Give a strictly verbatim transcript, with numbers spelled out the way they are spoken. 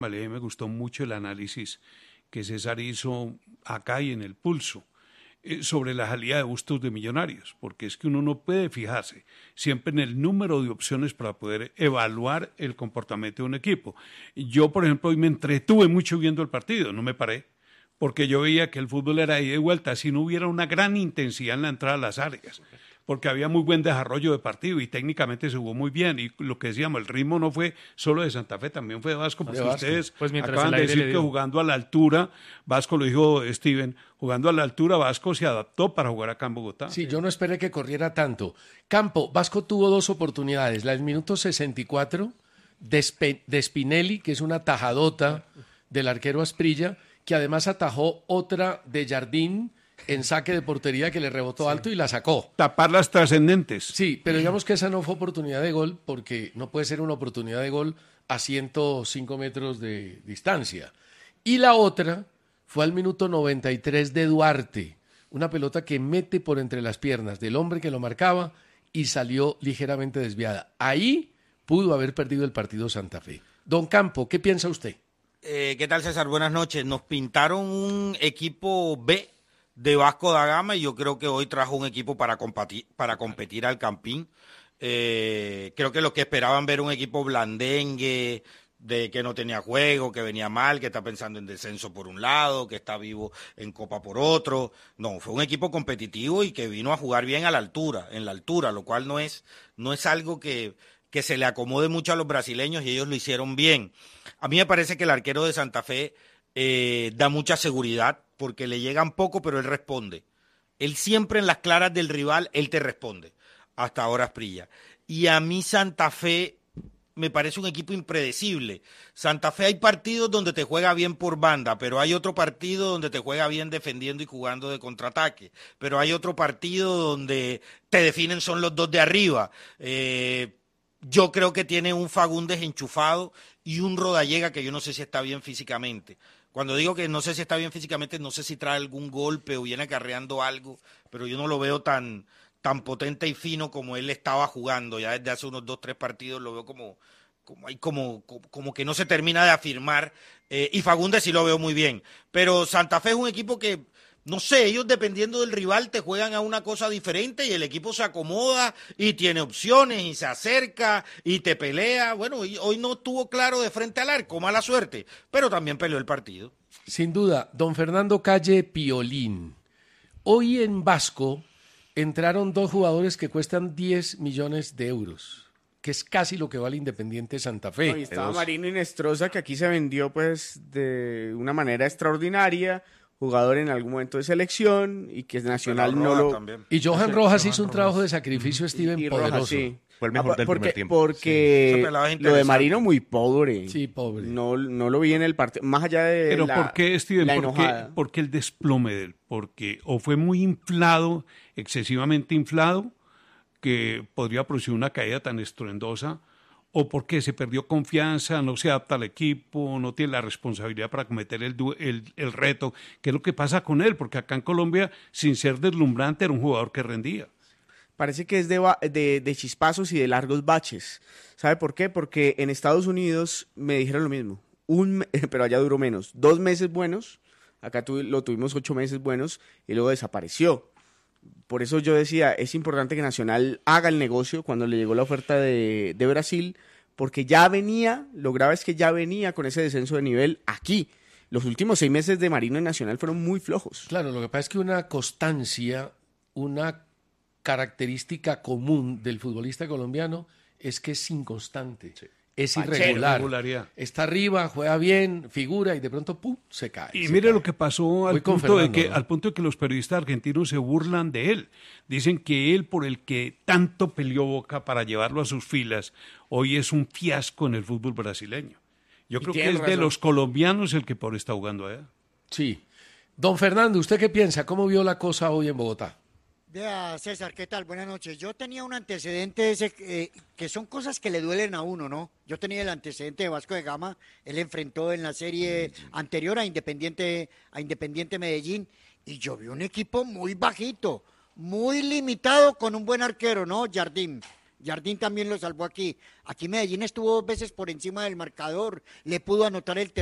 Vale, me gustó mucho el análisis que César hizo acá y en el Pulso eh, sobre la salida de Bustos de Millonarios, porque es que uno no puede fijarse siempre en el número de opciones para poder evaluar el comportamiento de un equipo. Yo, por ejemplo, hoy me entretuve mucho viendo el partido, no me paré, porque yo veía que el fútbol era ida y vuelta, si no hubiera una gran intensidad en la entrada a las áreas, porque había muy buen desarrollo de partido y técnicamente se jugó muy bien. Y lo que decíamos, el ritmo no fue solo de Santa Fe, también fue de Vasco, porque de Vasco. ustedes Pues acaban de decir que jugando a la altura, Vasco lo dijo Steven, jugando a la altura, Vasco se adaptó para jugar acá en Bogotá. Sí, yo no esperé que corriera tanto. Campo, Vasco tuvo dos oportunidades, la del minuto sesenta y cuatro de, Spe- de Spinelli, que es una tajadota del arquero Asprilla, que además atajó otra de Jardín en saque de portería que le rebotó sí. alto y la sacó. Tapar las trascendentes. Sí, pero digamos que esa no fue oportunidad de gol, porque no puede ser una oportunidad de gol a ciento cinco metros de distancia. Y la otra fue al minuto noventa y tres de Duarte, una pelota que mete por entre las piernas del hombre que lo marcaba y salió ligeramente desviada. Ahí pudo haber perdido el partido Santa Fe. Don Campo, ¿qué piensa usted? Eh, ¿Qué tal, César? Buenas noches. Nos pintaron un equipo B de Vasco da Gama y yo creo que hoy trajo un equipo para competir, para competir al Campín. Eh, creo que los que esperaban ver un equipo blandengue, de que no tenía juego, que venía mal, que está pensando en descenso por un lado, que está vivo en Copa por otro. No, fue un equipo competitivo y que vino a jugar bien a la altura, en la altura, lo cual no es, no es algo que, que se le acomode mucho a los brasileños y ellos lo hicieron bien. A mí me parece que el arquero de Santa Fe eh, da mucha seguridad porque le llegan poco, pero él responde. Él siempre en las claras del rival, él te responde. Hasta ahora Asprilla. Y a mí Santa Fe me parece un equipo impredecible. Santa Fe hay partidos donde te juega bien por banda, pero hay otro partido donde te juega bien defendiendo y jugando de contraataque. Pero hay otro partido donde te definen son los dos de arriba. Eh, yo creo que tiene un Fagundes enchufado y un Rodallega que yo no sé si está bien físicamente. Cuando digo que no sé si está bien físicamente, no sé si trae algún golpe o viene acarreando algo, pero yo no lo veo tan, tan potente y fino como él estaba jugando. Ya desde hace unos dos, tres partidos lo veo como, como, como, como, como que no se termina de afirmar. Eh, y Fagundes sí lo veo muy bien. Pero Santa Fe es un equipo que, no sé, ellos dependiendo del rival te juegan a una cosa diferente y el equipo se acomoda y tiene opciones y se acerca y te pelea. Bueno, hoy no estuvo claro de frente al arco, mala suerte, pero también peleó el partido. Sin duda, don Fernando Calle Piolín. Hoy en Vasco entraron dos jugadores que cuestan diez millones de euros, que es casi lo que vale Independiente Santa Fe. No, y estaba Marino Inestrosa, que aquí se vendió pues de una manera extraordinaria, jugador en algún momento de selección y que es Nacional no lo... También. Y Johan Rojas hizo un trabajo de sacrificio, Steven, y Rojas, poderoso. sí. Fue el mejor Ah, del porque, primer tiempo. Porque Sí. lo de Marino muy pobre. Sí, pobre. No, no lo vi en el partido, más allá de Pero la, ¿por qué, Steven? la ¿Por qué, enojada. por qué el desplome de él? Porque o fue muy inflado, excesivamente inflado, que podría producir una caída tan estruendosa, o porque se perdió confianza, no se adapta al equipo, no tiene la responsabilidad para cometer el, du- el, el reto, que es lo que pasa con él, porque acá en Colombia, sin ser deslumbrante, era un jugador que rendía. Parece que es de, ba- de, de chispazos y de largos baches. ¿Sabe por qué? Porque en Estados Unidos me dijeron lo mismo, un, me- pero allá duró menos, dos meses buenos, acá tu- lo tuvimos ocho meses buenos y luego desapareció. Por eso yo decía, es importante que Nacional haga el negocio cuando le llegó la oferta de, de Brasil, porque ya venía, lo grave es que ya venía con ese descenso de nivel aquí. Los últimos seis meses de Marino en Nacional fueron muy flojos. Claro, lo que pasa es que una constancia, una característica común del futbolista colombiano es que es inconstante, es irregular. Irregularidad. Está arriba, juega bien, figura y de pronto ¡pum! Se cae. Y se mire cae. lo que pasó al Voy con punto, de Fernando, que, ¿no? al punto de que los periodistas argentinos se burlan de él. Dicen que él, por el que tanto peleó Boca para llevarlo a sus filas, hoy es un fiasco en el fútbol brasileño. Yo Y creo que tienen es de razón. los colombianos el que por está jugando allá. Sí. Don Fernando, ¿usted qué piensa? ¿Cómo vio la cosa hoy en Bogotá? Vea, César, ¿qué tal? Buenas noches. Yo tenía un antecedente ese, eh, que son cosas que le duelen a uno, ¿no? Yo tenía el antecedente de Vasco de Gama. Él enfrentó en la serie anterior a Independiente, a Independiente Medellín y yo vi un equipo muy bajito, muy limitado con un buen arquero, ¿no? Jardín. Jardín también lo salvó aquí. Aquí Medellín estuvo dos veces por encima del marcador, le pudo anotar el